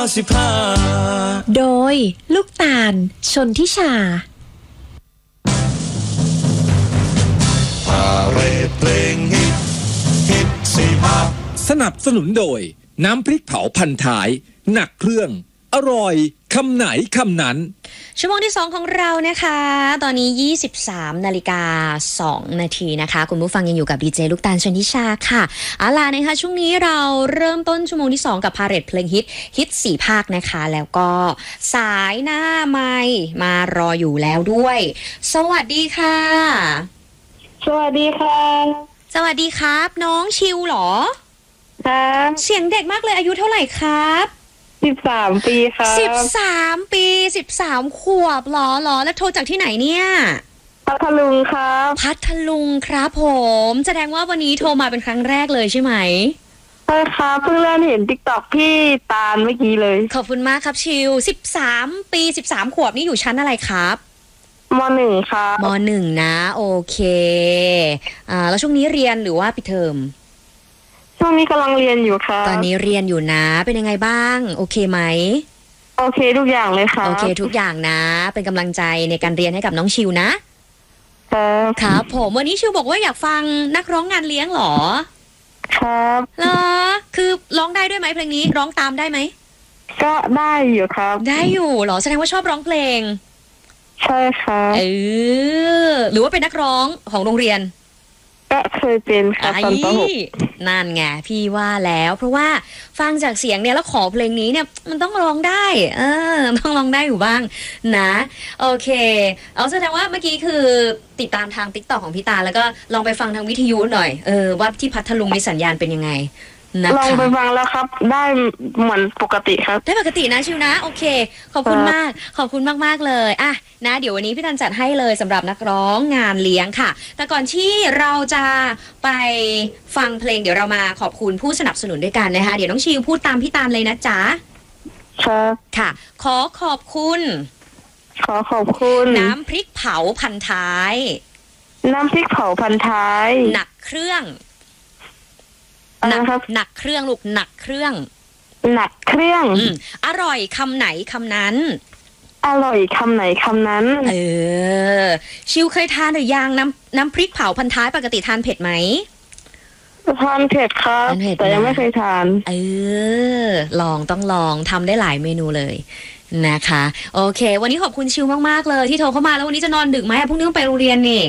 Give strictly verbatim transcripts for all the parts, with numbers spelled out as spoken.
สิบห้าโดยลูกตาลชนทิชาพาเรดเพลงฮิตฮิตสี่ภาคสนับสนุนโดยน้ำพริกเผาพันท้ายหนักเครื่องอร่อยคำไหนคำนั้นชั่วโมงที่สองของเรานะคะตอนนี้ยี่สิบสามนาฬิกาสองนาทีนะคะคุณผู้ฟังยังอยู่กับดีเจลูกตาลชนิชาค่ะเอาล่ะนะคะช่วงนี้เราเริ่มต้นชั่วโมงที่สองกับพาเรดเพลงฮิตฮิตสี่ภาคนะคะแล้วก็สายหน้าไมค์มารออยู่แล้วด้วยสวัสดีค่ะสวัสดีค่ะสวัสดีครับน้องชิวเหรอครับเสียงเด็กมากเลยอายุเท่าไหร่ครับสิบสามปีครับสิบสามปีสิบสามขวบหรอหรอแล้วโทรจากที่ไหนเนี่ยพัทลุงครับพัทลุงครับผมแสดงว่าวันนี้โทรมาเป็นครั้งแรกเลยใช่ไหมใช่ครับเพิ่งเล่นเห็น TikTok พี่ตาลเมื่อกี้เลยขอบคุณมากครับชิวสิบสามปีสิบสามขวบนี่อยู่ชั้นอะไรครับม.หนึ่งครับม.หนึ่งนะโอเคอ่าแล้วช่วงนี้เรียนหรือว่าปิดเทอมช่วงนี้กำลังเรียนอยู่ค่ะตอนนี้เรียนอยู่นะเป็นยังไงบ้างโอเคไหมโอเคทุกอย่างเลยค่ะโอเคทุกอย่างนะเป็นกำลังใจในการเรียนให้กับน้องชิวนะครับครับผมวันนี้ชิวบอกว่าอยากฟังนักร้องงานเลี้ยงหรอครับเหรอคือร้องได้ด้วยไหมเพลงนี้ร้องตามได้ไหมก็ได้อยู่ครับได้อยู่เหรอแสดงว่าชอบร้องเพลงใช่ค่ะเออหรือว่าเป็นนักร้องของโรงเรียนก็เคยเป็นค่ะตอนป.หกนั่นไงพี่ว่าแล้วเพราะว่าฟังจากเสียงเนี่ยแล้วขอเพลงนี้เนี่ยมันต้องร้องได้เออต้องร้องได้อยู่บ้างนะโอเคเอาแสดงว่าเมื่อกี้คือติดตามทาง TikTok ของพี่ตาแล้วก็ลองไปฟังทางวิทยุหน่อยเออว่าที่พัทลุงมีสัญญาณเป็นยังไงลองไปฟังแล้วครับได้เหมือนปกติครับได้ปกตินะชิวนะโอเคขอบคุณมากขอบคุณมากๆเลยอ่ะนะเดี๋ยววันนี้พี่ตันจัดให้เลยสำหรับนักร้องงานเลี้ยงค่ะแต่ก่อนที่เราจะไปฟังเพลงเดี๋ยวเรามาขอบคุณผู้สนับสนุนด้วยกันนะคะเดี๋ยวน้องชิวพูดตามพี่ตันเลยนะจ๊ะครับค่ะขอขอบคุณขอขอบคุณน้ำพริกเผาพันท้ายน้ำพริกเผาพันท้ายหนักเครื่องหนักหนักเครื่องลูกหนักเครื่องหนักเครื่องอืมอร่อยคำไหนคำนั้นอร่อยคำไหนคำนั้นเออชิวเคยทานหรือยังน้ำน้ำพริกเผาพันท้ายปกติทานเผ็ดไหมทานเผ็ดครับแต่ยังไม่เคยทานเออลองต้องลองทำได้หลายเมนูเลยนะคะโอเควันนี้ขอบคุณชิวมากๆเลยที่โทรเข้ามาแล้ววันนี้จะนอนดึกไหมพรุ่งนี้ต้องไปโรงเรียนนี่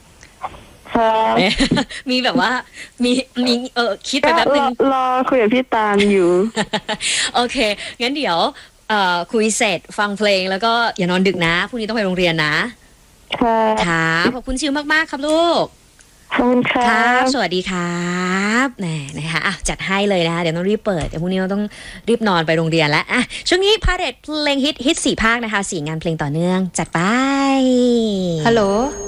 มีแบบว่ามีมีเออคิดไปแบบนึงรอคุยกับพี่ตาลอยู่โอเคงั้นเดี๋ยวเอ่อคุยเสร็จฟังเพลงแล้วก็อย่านอนดึกนะพรุ่งนี้ต้องไปโรงเรียนนะค่ะค่ะขอบคุณชิวมากๆครับลูกขอบคุณครับสวัสดีครับแหน่นะคะอ่ะจัดให้เลยนะคะเดี๋ยวต้องรีบเปิดเดี๋ยวพรุ่งนี้เราต้องรีบนอนไปโรงเรียนแล้วอ่ะช่วงนี้พาเรดเพลงฮิตฮิตสี่ภาคนะคะสี่งานเพลงต่อเนื่องจัดไปฮัลโหล